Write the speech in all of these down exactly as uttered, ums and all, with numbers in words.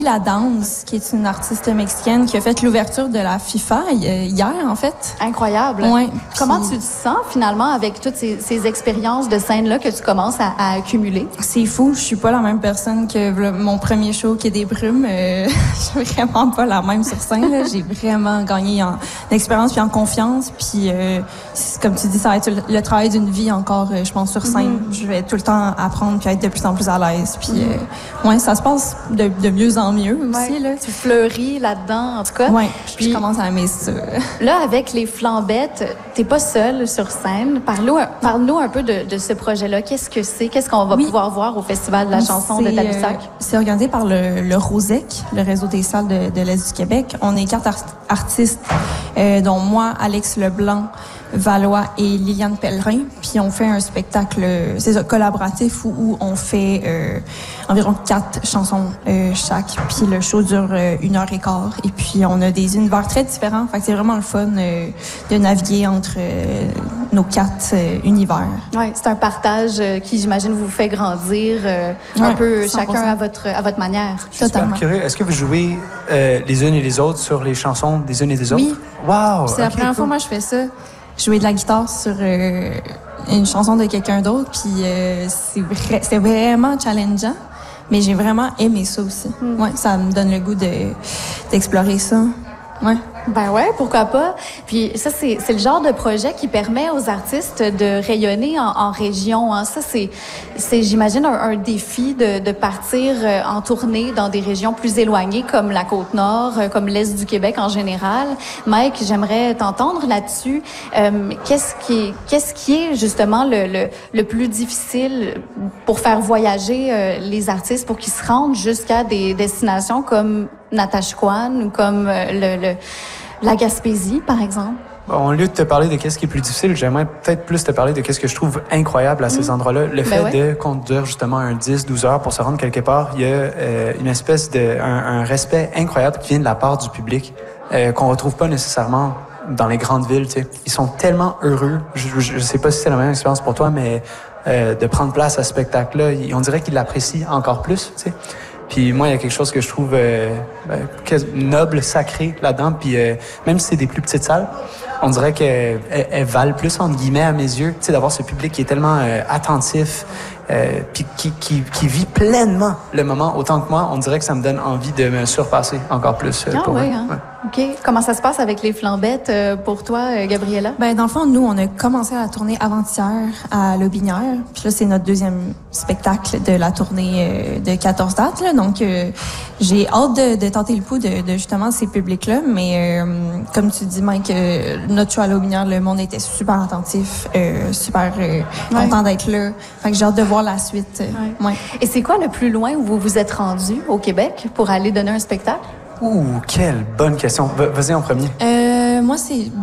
La danse, qui est une artiste mexicaine qui a fait l'ouverture de la FIFA hier, en fait. Incroyable. Ouais. Comment Puis... tu te sens, finalement, avec toutes ces, ces expériences de scène-là que tu commences à, à accumuler? C'est fou. Je suis pas la même personne que le, mon premier show qui est des brumes. Euh, je suis vraiment pas la même sur scène. Là. J'ai vraiment gagné en expérience puis en confiance. Puis, euh, comme tu dis, ça va être le, le travail d'une vie encore, euh, je pense, sur scène. Mm-hmm. Je vais tout le temps apprendre puis être de plus en plus à l'aise. Puis, mm-hmm. euh, ouais, ça se passe de, de mieux en mieux aussi. Ouais. Là. Tu fleuris là-dedans, en tout cas. Oui, puis je commence à aimer ça. Là, avec les Flambettes, t'es pas seule sur scène. Parle-nous, parle-nous un peu de, de ce projet-là. Qu'est-ce que c'est? Qu'est-ce qu'on va oui. pouvoir voir au Festival de la chanson de Tadoussac? Euh, c'est organisé par le, le ROSEC, le Réseau des salles de, de l'Est du Québec. On est quatre art- artistes, euh, dont moi, Alex Leblanc, Valois et Liliane Pellerin. Puis on fait un spectacle, c'est ça, collaboratif où, où on fait euh, environ quatre chansons euh, chaque. Puis le show dure euh, une heure et quart. Et puis on a des univers très différents. Fait que c'est vraiment le fun euh, de naviguer entre euh, nos quatre euh, univers. Oui, c'est un partage euh, qui, j'imagine, vous fait grandir euh, ouais, un peu cent pour cent. Chacun à votre, à votre manière. Totalement. Curieux. Est-ce que vous jouez euh, les unes et les autres sur les chansons des unes et des autres? Oui. Wow! C'est okay, la première cool. fois moi je fais ça. Jouer de la guitare sur euh, une chanson de quelqu'un d'autre, puis euh, c'est, vrai, c'est vraiment challengeant, mais j'ai vraiment aimé ça aussi. Mm. Ouais, ça me donne le goût de, d'explorer ça. Ouais. Ben ouais, pourquoi pas. Puis ça, c'est, c'est le genre de projet qui permet aux artistes de rayonner en, en région. Hein. Ça, c'est, c'est j'imagine, un, un défi de, de partir en tournée dans des régions plus éloignées comme la Côte-Nord, comme l'Est du Québec en général. Mike, j'aimerais t'entendre là-dessus. Euh, qu'est-ce qui, qu'est-ce qui est justement le, le, le plus difficile pour faire voyager euh, les artistes pour qu'ils se rendent jusqu'à des destinations comme Natashquan ou comme euh, le, le la Gaspésie, par exemple? Bon, au lieu de te parler de qu'est-ce qui est plus difficile, j'aimerais peut-être plus te parler de qu'est-ce que je trouve incroyable à ces mmh. endroits-là. Le ben fait ouais. de conduire justement un dix douze heures pour se rendre quelque part, il y a euh, une espèce de un, un respect incroyable qui vient de la part du public euh, qu'on retrouve pas nécessairement dans les grandes villes. Tu sais. Ils sont tellement heureux. Je, je, je sais pas si c'est la même expérience pour toi, mais euh, de prendre place à ce spectacle-là, on dirait qu'ils l'apprécient encore plus. Tu sais. Puis moi, il y a quelque chose que je trouve euh, ben, noble, sacré là-dedans. Puis euh, même si c'est des plus petites salles, on dirait qu'elles elles valent plus, entre guillemets, à mes yeux. Tu sais, d'avoir ce public qui est tellement euh, attentif, euh, puis qui, qui, qui vit pleinement le moment autant que moi. On dirait que ça me donne envie de me surpasser encore plus. Euh, ah pour oui, hein? Ouais. OK. Comment ça se passe avec les Flambettes euh, pour toi, euh, Gabriella? Ben dans le fond, nous, on a commencé la tournée avant-hier à Lobinière. Puis là, c'est notre deuxième spectacle de la tournée euh, de quatorze dates. Là. Donc, euh, j'ai hâte de, de tenter le pouls de, de justement ces publics-là. Mais euh, comme tu dis, Mike, euh, notre show à Lobinière, le monde était super attentif, euh, super euh, ouais. content d'être là. Fait que j'ai hâte de voir la suite. Ouais. Ouais. Et c'est quoi le plus loin où vous vous êtes rendu au Québec pour aller donner un spectacle? Ouh, quelle bonne question. Vas-y en premier. Euh, moi, c'est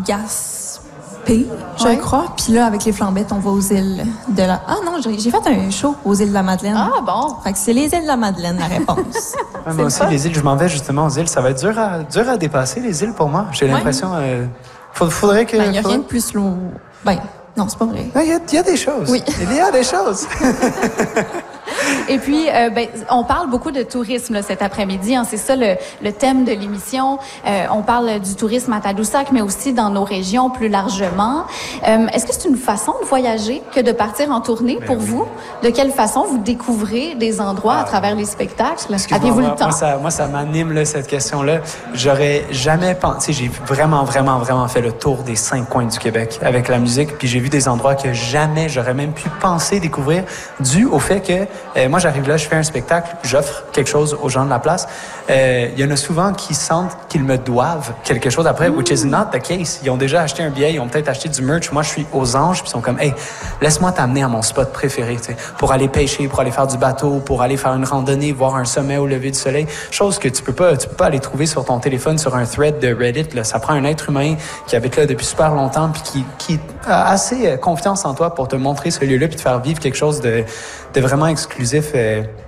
Gaspé, je ouais. crois. Puis là, avec les Flambettes, on va aux îles de la... Ah non, j'ai, j'ai fait un show aux îles de la Madeleine. Ah bon? Fait que c'est les îles de la Madeleine, la réponse. ouais, moi aussi, les îles, je m'en vais justement aux îles. Ça va être dur à, dur à dépasser, les îles, pour moi. J'ai ouais. l'impression... Euh, faudrait que... Il ben, n'y a faudrait... rien de plus lourd. Ben, non, c'est pas vrai. Il ouais, y, y a des choses. Oui. Il y a des choses. Et puis, euh, ben, on parle beaucoup de tourisme là, cet après-midi. Hein, c'est ça le, le thème de l'émission. Euh, on parle du tourisme à Tadoussac, mais aussi dans nos régions plus largement. Euh, est-ce que c'est une façon de voyager que de partir en tournée ben pour oui. vous? De quelle façon vous découvrez des endroits ah, à travers les spectacles? Avez-vous moi, le temps? Moi, ça, moi, ça m'anime là, cette question-là. J'aurais jamais pensé... J'ai vraiment, vraiment, vraiment fait le tour des cinq coins du Québec avec la musique. Puis j'ai vu des endroits que jamais j'aurais même pu penser découvrir dû au fait que... Euh, moi, j'arrive là, je fais un spectacle, j'offre quelque chose aux gens de la place. Euh, il y en a souvent qui sentent qu'ils me doivent quelque chose après, mmh. which is not the case. Ils ont déjà acheté un billet, ils ont peut-être acheté du merch. Moi, je suis aux anges, puis ils sont comme, hey, laisse-moi t'amener à mon spot préféré, tu sais, pour aller pêcher, pour aller faire du bateau, pour aller faire une randonnée, voir un sommet au lever du soleil. Chose que tu peux pas, tu peux pas aller trouver sur ton téléphone, sur un thread de Reddit. Là. Ça prend un être humain qui habite là depuis super longtemps, puis qui, qui a assez confiance en toi pour te montrer ce lieu-là, puis te faire vivre quelque chose de, de vraiment exclusif. Euh,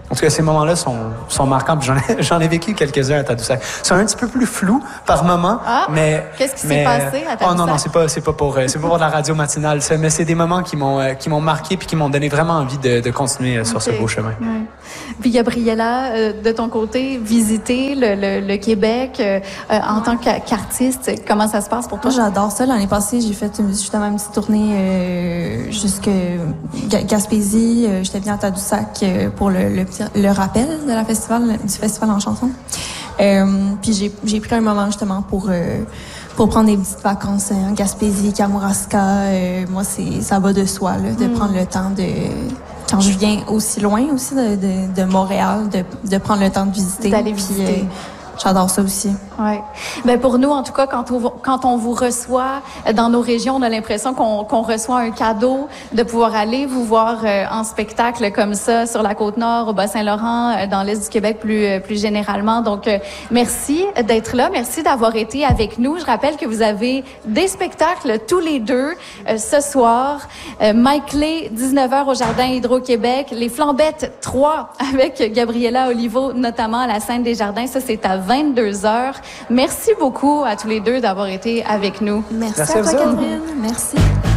En tout cas, ces moments-là sont, sont marquants. J'en ai, j'en ai vécu quelques-uns à Tadoussac. Ils sont un petit peu plus flous par moment, ah, mais... Qu'est-ce qui mais, s'est passé à Tadoussac? Oh non, non, c'est pas, c'est pas pour, c'est pas pour la radio matinale, ça, mais c'est des moments qui m'ont, qui m'ont marqué puis qui m'ont doné vraiment envie de, de continuer sur okay. ce beau chemin. Ouais. Puis Gabriella, euh, de ton côté, visiter le, le, le Québec euh, euh, en tant qu'artiste, comment ça se passe pour toi? Moi, j'adore ça. L'année passée, j'ai fait une, justement une petite tournée euh, jusque Gaspésie. Euh, J'étais bien à Tadoussac euh, pour le, le, le rappel de la festival, du festival en chanson. Euh, puis j'ai, j'ai pris un moment justement pour euh, pour prendre des petites vacances en Gaspésie, Kamouraska. Euh, moi, c'est ça va de soi là, de mm. prendre le temps de... Quand je viens aussi loin aussi de, de, de Montréal, de, de prendre le temps de visiter. D'aller visiter. Puis, euh, j'adore ça aussi. Ouais. Ben pour nous, en tout cas, quand on, quand on vous reçoit dans nos régions, on a l'impression qu'on, qu'on reçoit un cadeau de pouvoir aller vous voir euh, en spectacle comme ça sur la Côte-Nord, au Bas-Saint-Laurent, euh, dans l'Est du Québec plus, euh, plus généralement. Donc, euh, merci d'être là. Merci d'avoir été avec nous. Je rappelle que vous avez des spectacles tous les deux euh, ce soir. Euh, Mike Lay, dix-neuf heures au Jardin Hydro-Québec. Les Flambettes trois avec Gabriella Olivo, notamment à la scène des Jardins. Ça, c'est à vingt-deux heures. Merci beaucoup à tous les deux d'avoir été avec nous. Merci, Merci à toi, Catherine. Merci.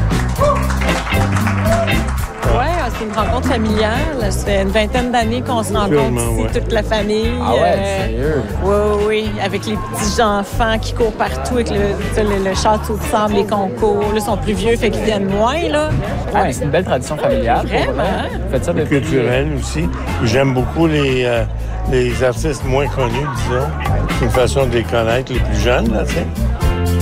Oui, c'est une rencontre familiale. Ça fait une vingtaine d'années qu'on se rencontre ici, ouais. toute la famille. Ah ouais, euh, sérieux? Oui, oui, avec les petits enfants qui courent partout, avec le, le, le château de sable, les concours. Là, ils sont plus vieux, fait qu'ils viennent moins, là. Ouais, c'est une belle tradition familiale. Vraiment. Vous faites ça depuis... culturel aussi. J'aime beaucoup les, euh, les artistes moins connus, disons. C'est une façon de les connaître, les plus jeunes, là, tu sais.